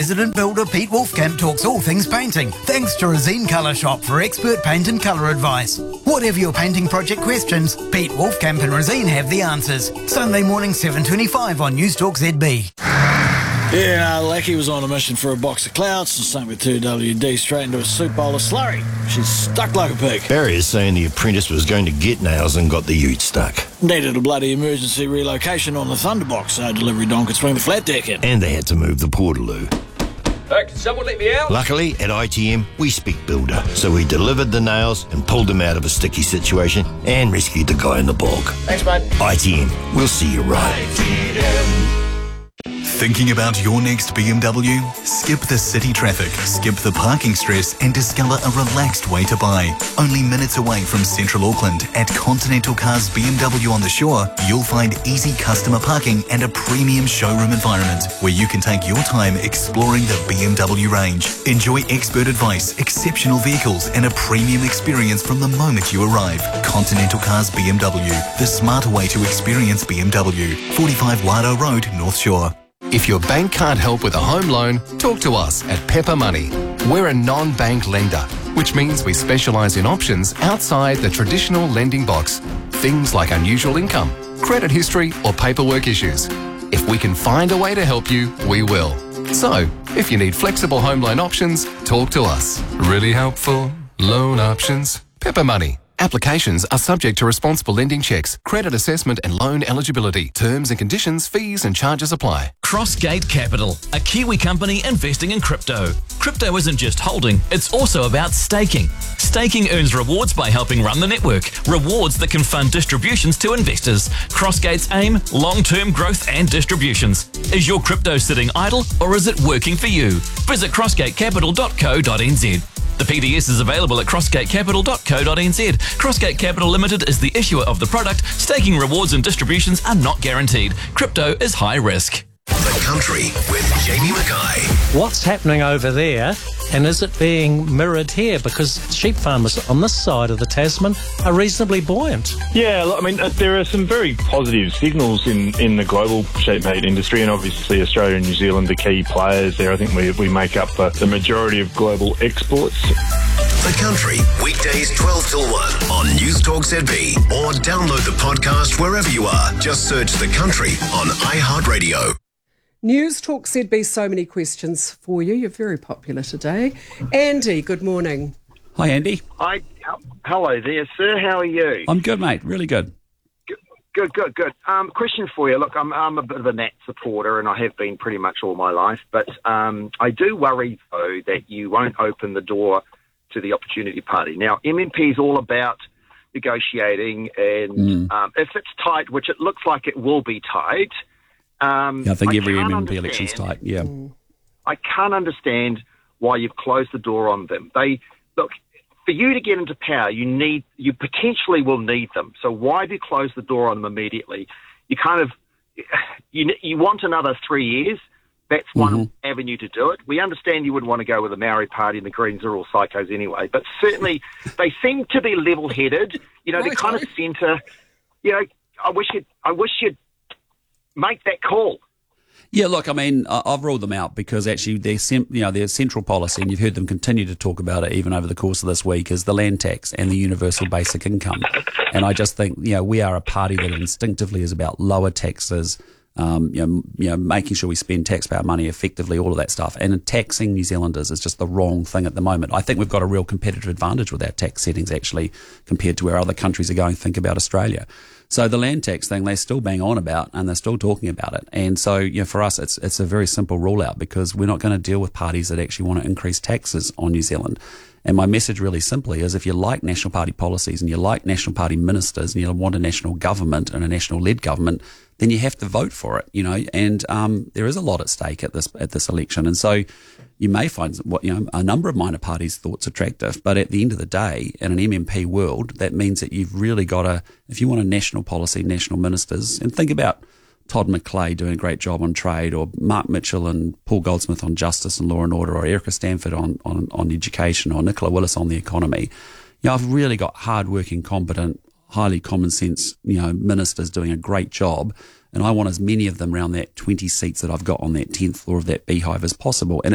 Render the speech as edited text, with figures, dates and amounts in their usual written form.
Resident builder Pete Wolfkamp talks all things painting, thanks to Resine Colour Shop for expert paint and colour advice. Whatever your painting project questions, Pete Wolfkamp and Resine have the answers. Sunday morning 7:25 on News Talk ZB. Yeah, Lackey was on a mission for a box of clouds and sunk with 2WD straight into a soup bowl of slurry. She's stuck like a pig. Barry is saying the apprentice was going to get nails and got the ute stuck. Needed a bloody emergency relocation on the Thunderbox so delivery don could swing the flat deck in. And they had to move the portaloo. Can someone let me out? Luckily, at ITM, we speak builder, so we delivered the nails and pulled them out of a sticky situation and rescued the guy in the bog. Thanks, mate. ITM, we'll see you right. Thinking about your next BMW? Skip the city traffic, skip the parking stress, and discover a relaxed way to buy. Only minutes away from Central Auckland at Continental Cars BMW on the Shore, you'll find easy customer parking and a premium showroom environment where you can take your time exploring the BMW range. Enjoy expert advice, exceptional vehicles, and a premium experience from the moment you arrive. Continental Cars BMW, the smarter way to experience BMW. 45 Wairoa Road, North Shore. If your bank can't help with a home loan, talk to us at Pepper Money. We're a non-bank lender, which means we specialise in options outside the traditional lending box. Things like unusual income, credit history or paperwork issues. If we can find a way to help you, we will. So, if you need flexible home loan options, talk to us. Really helpful loan options. Pepper Money. Applications are subject to responsible lending checks, credit assessment and loan eligibility. Terms and conditions, fees and charges apply. Crossgate Capital, a Kiwi company investing in crypto. Crypto isn't just holding, it's also about staking. Staking earns rewards by helping run the network, rewards that can fund distributions to investors. Crossgate's aim, long-term growth and distributions. Is your crypto sitting idle or is it working for you? Visit crossgatecapital.co.nz. The PDS is available at crossgatecapital.co.nz. Crossgate Capital Limited is the issuer of the product. Staking rewards and distributions are not guaranteed. Crypto is high risk. The Country with Jamie Mackay. What's happening over there, and is it being mirrored here? Because sheep farmers on this side of the Tasman are reasonably buoyant. Yeah, I mean, there are some very positive signals in the global sheep meat industry, and obviously Australia and New Zealand are key players there. I think we make up the majority of global exports. The Country, weekdays 12 till 1 on News Talk ZB, or download the podcast wherever you are. Just search The Country on iHeartRadio. News Talk ZB, so many questions for you. You're very popular today. Andy, good morning. Hi, Andy. Hi. Hello there, sir. How are you? I'm good, mate. Really good. Good. Question for you. Look, I'm a bit of a Nat supporter, and I have been pretty much all my life. But I do worry, though, that you won't open the door to the Opportunity Party. Now, MMP is all about negotiating, and if it's tight, which it looks like it will be tight. I think every MMP election's tight, yeah. I can't understand why you've closed the door on them. Look, for you to get into power, you potentially will need them. So why do you close the door on them immediately? You kind of, you want another 3 years. That's one avenue to do it. We understand you wouldn't want to go with the Maori Party, and the Greens are all psychos anyway, but certainly they seem to be level-headed. They kind of centre, I wish you'd make that call. Yeah, look, I mean, I've ruled them out because actually their central policy, and you've heard them continue to talk about it even over the course of this week, is the land tax and the universal basic income. And I just think, we are a party that instinctively is about lower taxes, making sure we spend taxpayer money effectively, all of that stuff. And taxing New Zealanders is just the wrong thing at the moment. I think we've got a real competitive advantage with our tax settings actually compared to where other countries are going. Think about Australia. So the land tax thing, they still bang on about, and they're still talking about it. And so, for us, it's a very simple rule out because we're not going to deal with parties that actually want to increase taxes on New Zealand. And my message really simply is if you like National Party policies and you like National Party ministers and you want a national government and a national-led government, then you have to vote for it, and there is a lot at stake at this election. And so you may find a number of minor parties' thoughts attractive, but at the end of the day, in an MMP world, that means that you've really got to, if you want a national policy, national ministers, and think about Todd McClay doing a great job on trade, or Mark Mitchell and Paul Goldsmith on justice and law and order, or Erica Stanford on education, or Nicola Willis on the economy. I've really got hard-working, competent, highly common sense, ministers doing a great job. And I want as many of them around that 20 seats that I've got on that 10th floor of that beehive as possible. And